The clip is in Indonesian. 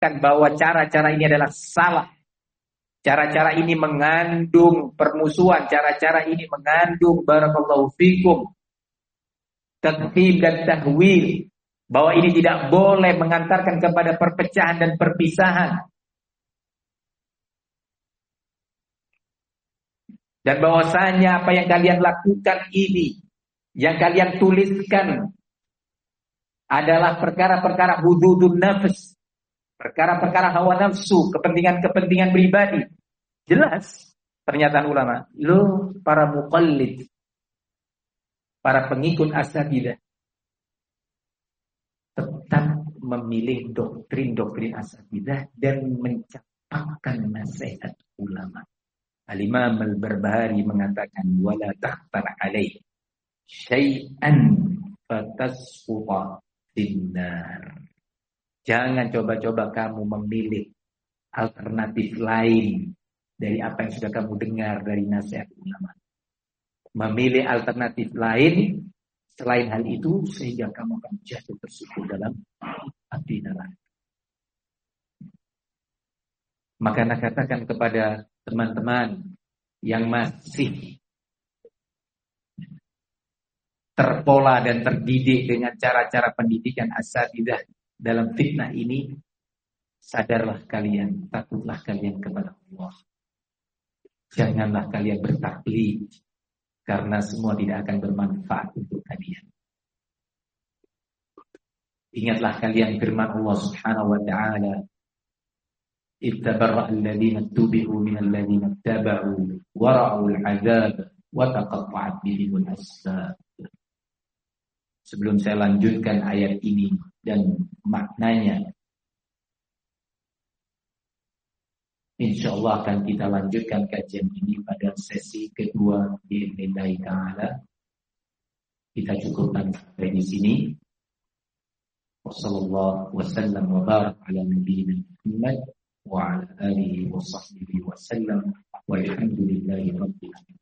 bahwa cara-cara ini adalah salah. Cara-cara ini mengandung permusuhan, cara-cara ini mengandung barakallahu fikum takfir dan tahwil, bahwa ini tidak boleh mengantarkan kepada perpecahan dan perpisahan. Dan bahwasanya apa yang kalian lakukan ini, yang kalian tuliskan adalah perkara-perkara hududun nafs, perkara-perkara hawa nafsu, kepentingan-kepentingan pribadi. Jelas pernyataan ulama. Lo para muqallid, para pengikut asatidzah, tetap memilih doktrin-doktrin asatidzah dan mencatatkan nasihat ulama. Al-Imam Al-Barbahari mengatakan wala tahtar alaih syai'an fatasfuqa finnar. Jangan coba-coba kamu memilih alternatif lain dari apa yang sudah kamu dengar dari nasihat ulama. Memilih alternatif lain selain hal itu sehingga kamu akan jatuh tersebut dalam api neraka. Maka nak katakan kepada teman-teman yang masih terpola dan terdidik dengan cara-cara pendidikan asatidzah dalam fitnah ini, sadarlah kalian, takutlah kalian kepada Allah. Janganlah kalian bertaklid, karena semua tidak akan bermanfaat untuk kalian. Ingatlah kalian firman Allah Subhanahu wa ta'ala, ittabarra'al ladzina tubi'u minal ladzina taba'u wa ra'ul 'adzab wa taqatta'at bihimul asbab. Sebelum saya lanjutkan ayat ini dan maknanya, insyaallah akan kita lanjutkan kajian ini pada sesi kedua biidznillah taala. Kita cukupkan sampai di sini. Wassallallahu wasallam wa barak ala nabiyyina Muhammad wa ala alihi wa sahbihi wasallam walhamdulillahi rabbil alamin.